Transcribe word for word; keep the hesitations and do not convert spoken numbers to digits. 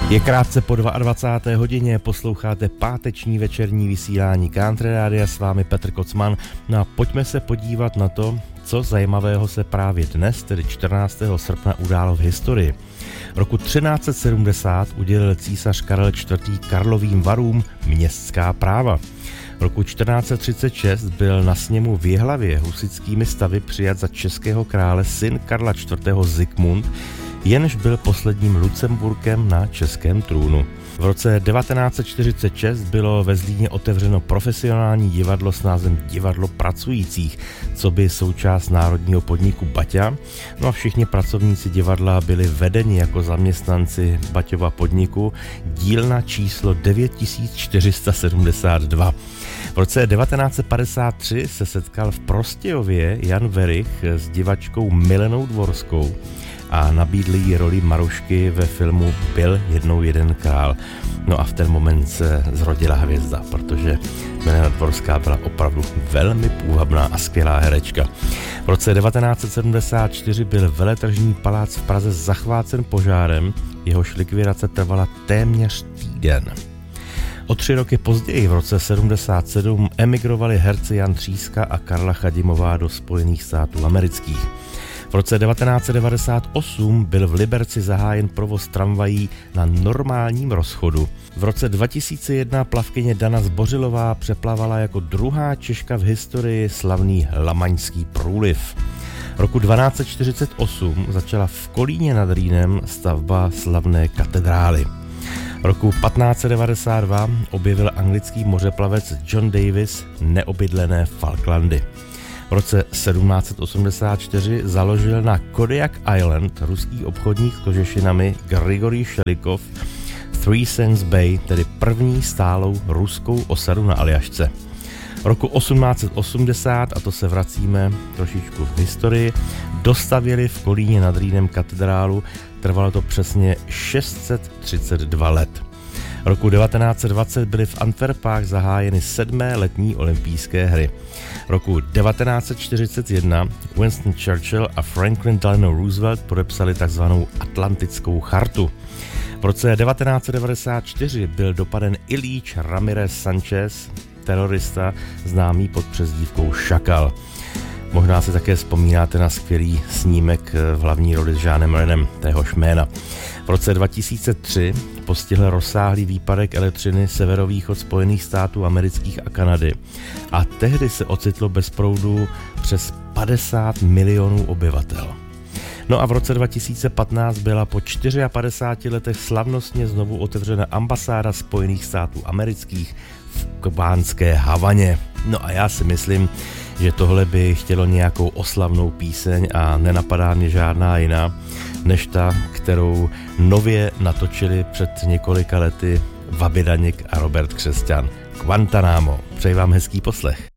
Je krátce po dvacáté druhé hodině, posloucháte páteční večerní vysílání Country Rádia, s vámi Petr Kocman. No a pojďme se podívat na to, co zajímavého se právě dnes, tedy čtrnáctého srpna, událo v historii. Roku třináct set sedmdesát udělil císař Karel čtvrtý. Karlovým varům městská práva. Roku čtrnáct set třicet šest byl na sněmu v Jihlavě husitskými stavy přijat za českého krále syn Karla čtvrtého. Zikmund, jenž byl posledním Lucemburkem na českém trůnu. V roce devatenáct set čtyřicet šest bylo ve Zlíně otevřeno profesionální divadlo s názvem Divadlo pracujících, co by součást národního podniku Baťa. No a všichni pracovníci divadla byli vedeni jako zaměstnanci Baťova podniku, dílna číslo devět tisíc čtyři sta sedmdesát dva. V roce devatenáct set padesát tři se setkal v Prostějově Jan Werich s divačkou Milenou Dvorskou a nabídli jí roli Marušky ve filmu Byl jednou jeden král. No a v ten moment se zrodila hvězda, protože Milena Dvorská byla opravdu velmi půvabná a skvělá herečka. V roce devatenáct set sedmdesát čtyři byl Veletržní palác v Praze zachvácen požárem, jehož likvidace trvala téměř týden. O tři roky později, v roce sedmdesát sedm, emigrovali herci Jan Tříska a Karla Chadimová do Spojených států amerických. V roce devatenáct set devadesát osm byl v Liberci zahájen provoz tramvají na normálním rozchodu. V roce dva tisíce jedna plavkyně Dana Zbořilová přeplavala jako druhá Češka v historii slavný Lamaňský průliv. Roku dvanáct set čtyřicet osm začala v Kolíně nad Rýnem stavba slavné katedrály. Roku patnáct set devadesát dva objevil anglický mořeplavec John Davis neobydlené Falklandy. V roce sedmnáct set osmdesát čtyři založil na Kodiak Island ruský obchodník s kožešinami Grigorij Šelikov Three Cents Bay, tedy první stálou ruskou osadu na Aljašce. Roku osmnáct set osmdesát, a to se vracíme trošičku v historii, dostavěli v Kolíně nad Rýnem katedrálu, trvalo to přesně šest set třicet dva let. Roku devatenáct set dvacet byly v Antwerpách zahájeny sedmé letní olympijské hry. Roku devatenáct set čtyřicet jedna Winston Churchill a Franklin Delano Roosevelt podepsali takzvanou Atlantickou chartu. V roce devatenáct set devadesát čtyři byl dopaden Ilíč Ramirez Sanchez, terorista známý pod přezdívkou Šakal. Možná si také vzpomínáte na skvělý snímek v hlavní roli s Jeanem Renem, téhož jména. V roce dva tisíce tři postihl rozsáhlý výpadek elektřiny severovýchod Spojených států amerických a Kanady a tehdy se ocitlo bez proudu přes padesát milionů obyvatel. No a v roce dva tisíce patnáct byla po padesáti čtyřech letech slavnostně znovu otevřena ambasáda Spojených států amerických v kubánské Havaně. No a já si myslím, že tohle by chtělo nějakou oslavnou píseň a nenapadá mě žádná jiná, než ta, kterou nově natočili před několika lety Vaby Daněk a Robert Křesťan. Guantanamo. Přeji vám hezký poslech.